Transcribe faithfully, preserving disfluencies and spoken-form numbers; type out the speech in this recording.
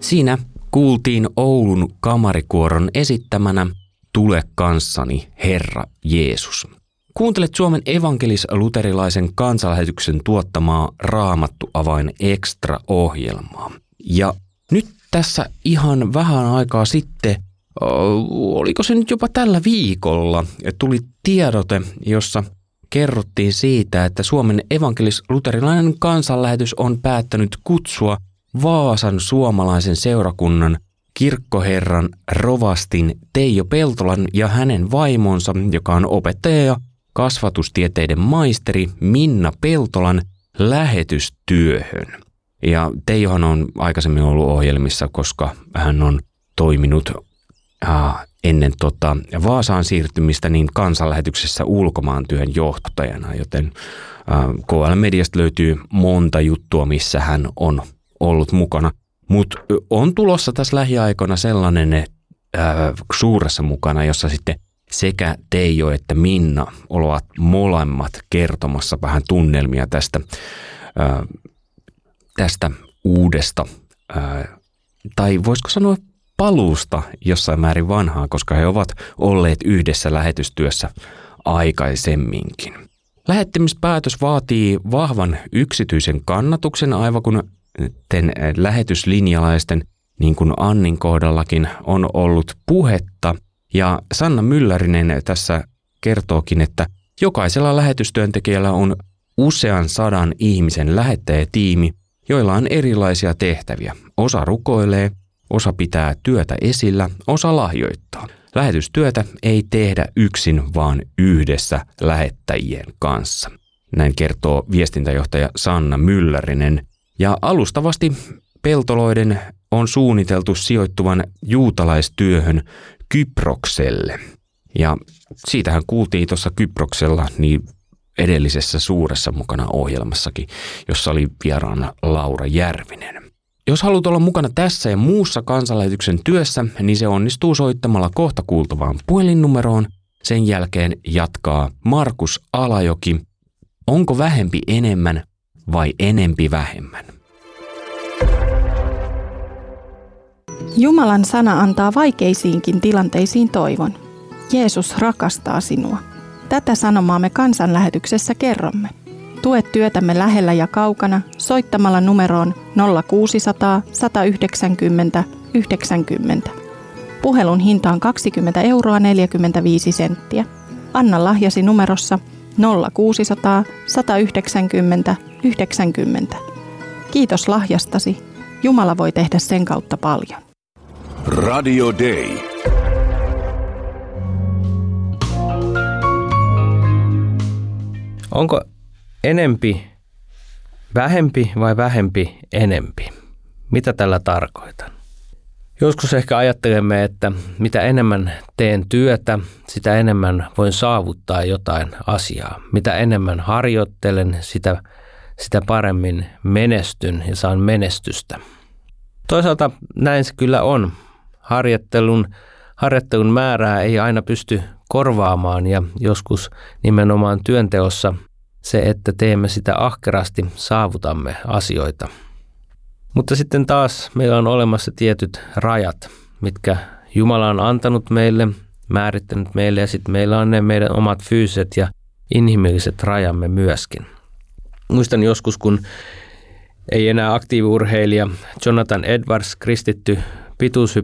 Siinä kuultiin Oulun kamarikuoron esittämänä Tule kanssani, Herra Jeesus. Kuuntelet Suomen evankelis-luterilaisen kansanlähetyksen tuottamaa Raamattu Avain Extra-ohjelmaa. Ja nyt tässä ihan vähän aikaa sitten, oliko se nyt jopa tällä viikolla, tuli tiedote, jossa kerrottiin siitä, että Suomen evankelis-luterilainen kansanlähetys on päättänyt kutsua Vaasan suomalaisen seurakunnan kirkkoherran rovastin Teijo Peltolan ja hänen vaimonsa, joka on opettaja ja kasvatustieteiden maisteri Minna Peltolan lähetystyöhön. Ja Teijohan on aikaisemmin ollut ohjelmissa, koska hän on toiminut äh, ennen tota Vaasaan siirtymistä niin kansanlähetyksessä ulkomaantyön johtajana, joten äh, K L-mediasta löytyy monta juttua, missä hän on ollut mukana. Mutta on tulossa tässä lähiaikoina sellainen äh, suuressa mukana, jossa sitten sekä Teijo että Minna ovat molemmat kertomassa vähän tunnelmia tästä, äh, tästä uudesta, äh, tai voisiko sanoa paluusta jossain määrin vanhaa, koska he ovat olleet yhdessä lähetystyössä aikaisemminkin. Lähettämispäätös vaatii vahvan yksityisen kannatuksen, aivan kun lähetyslinjalaisten, niin kuin Annin kohdallakin, on ollut puhetta. Ja Sanna Myllärinen tässä kertookin, että jokaisella lähetystyöntekijällä on usean sadan ihmisen lähettäjätiimi, joilla on erilaisia tehtäviä. Osa rukoilee, osa pitää työtä esillä, osa lahjoittaa. Lähetystyötä ei tehdä yksin, vaan yhdessä lähettäjien kanssa. Näin kertoo viestintäjohtaja Sanna Myllärinen. Ja alustavasti Peltoloiden on suunniteltu sijoittuvan juutalaistyöhön Kyprokselle. Ja siitähän kuultiin tuossa Kyproksella niin edellisessä suuressa mukana ohjelmassakin, jossa oli vieraana Laura Järvinen. Jos haluat olla mukana tässä ja muussa kansanlähetyksen työssä, niin se onnistuu soittamalla kohta kuultavaan puhelinnumeroon. Sen jälkeen jatkaa Markus Alajoki. Onko vähempi enemmän vai enempi vähemmän? Jumalan sana antaa vaikeisiinkin tilanteisiin toivon. Jeesus rakastaa sinua. Tätä sanomaa me kansanlähetyksessä kerromme. Tue työtämme lähellä ja kaukana soittamalla numeroon nolla kuusisataa, sata yhdeksänkymmentä, yhdeksänkymmentä. Puhelun hinta on kaksikymmentä euroa neljäkymmentäviisi senttiä. Anna lahjasi numerossa nolla kuusisataa, sata yhdeksänkymmentä, yhdeksänkymmentä. Kiitos lahjastasi. Jumala voi tehdä sen kautta paljon. Radio Day. Onko enempi vähempi vai vähempi enempi? Mitä tällä tarkoitan? Joskus ehkä ajattelemme, että mitä enemmän teen työtä, sitä enemmän voin saavuttaa jotain asiaa. Mitä enemmän harjoittelen, sitä, sitä paremmin menestyn ja saan menestystä. Toisaalta näin se kyllä on. Harjoittelun, harjoittelun määrää ei aina pysty korvaamaan ja joskus nimenomaan työnteossa se, että teemme sitä ahkerasti, saavutamme asioita. Mutta sitten taas meillä on olemassa tietyt rajat, mitkä Jumala on antanut meille, määrittänyt meille ja sitten meillä on ne meidän omat fyysiset ja inhimilliset rajamme myöskin. Muistan joskus, kun ei enää aktiiviurheilija Jonathan Edwards, kristitty pituushyppääjä,